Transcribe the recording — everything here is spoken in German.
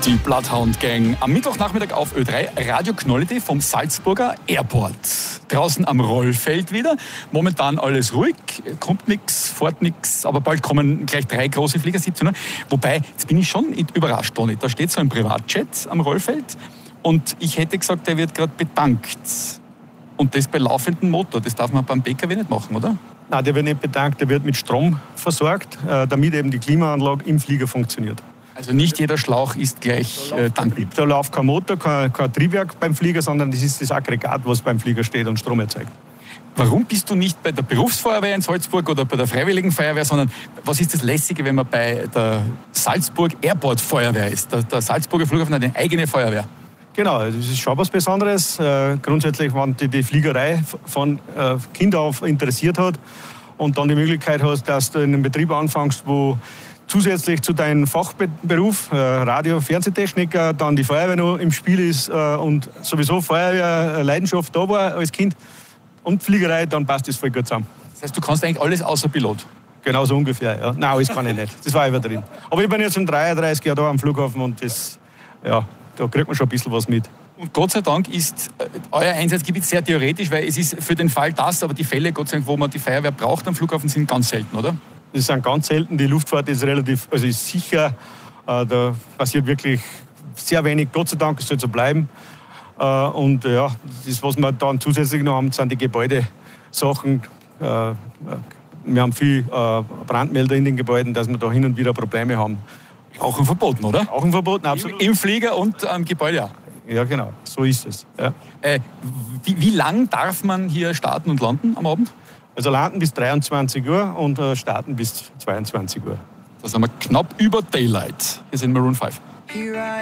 Die Bloodhound Gang am Mittwochnachmittag auf Ö3, Radio Knolli vom Salzburger Airport. Draußen am Rollfeld wieder. Momentan alles ruhig, kommt nichts, fährt nichts, aber bald kommen gleich 3 große Flieger, 17 Uhr. Wobei, jetzt bin ich schon überrascht, Toni. Da steht so ein Privatjet am Rollfeld und ich hätte gesagt, der wird gerade betankt. Und das bei laufendem Motor, das darf man beim PKW nicht machen, oder? Nein, der wird nicht betankt, der wird mit Strom versorgt, damit eben die Klimaanlage im Flieger funktioniert. Also nicht jeder Schlauch ist gleich tankbar. Da läuft kein Motor, kein Triebwerk beim Flieger, sondern das ist das Aggregat, was beim Flieger steht und Strom erzeugt. Warum bist du nicht bei der Berufsfeuerwehr in Salzburg oder bei der Freiwilligen Feuerwehr, sondern was ist das Lässige, wenn man bei der Salzburg Airport Feuerwehr ist? Der Salzburger Flughafen hat eine eigene Feuerwehr. Genau, das ist schon was Besonderes. Grundsätzlich, wenn die Fliegerei von Kind auf interessiert hat und dann die Möglichkeit hast, dass du in einem Betrieb anfängst, wo zusätzlich zu deinem Fachberuf, Radio-, Fernsehtechniker, dann die Feuerwehr noch im Spiel ist und sowieso Feuerwehr, Leidenschaft da war als Kind und Fliegerei, dann passt das voll gut zusammen. Das heißt, du kannst eigentlich alles außer Pilot? Genau so ungefähr, ja. Nein, alles kann ich nicht. Das war übertrieben. Aber ich bin jetzt um 33 Jahre da am Flughafen und das, ja, da kriegt man schon ein bisschen was mit. Und Gott sei Dank ist euer Einsatzgebiet sehr theoretisch, weil es ist für den Fall das, aber die Fälle, Gott sei Dank, wo man die Feuerwehr braucht am Flughafen, sind ganz selten, oder? Das sind ganz selten. Die Luftfahrt ist relativ, also ist sicher. Da passiert wirklich sehr wenig. Gott sei Dank, es soll so bleiben. Und ja, das, was wir dann zusätzlich noch haben, sind die Gebäudesachen. Wir haben viel Brandmelder in den Gebäuden, dass wir da hin und wieder Probleme haben. Auch ein Verboten, oder? Auch ein Verboten, absolut. Im Flieger und am Gebäude, ja. Ja, genau. So ist es. Ja. Wie lang darf man hier starten und landen am Abend? Also landen bis 23 Uhr und starten bis 22 Uhr. Da sind wir knapp über Daylight. Hier sind Maroon 5.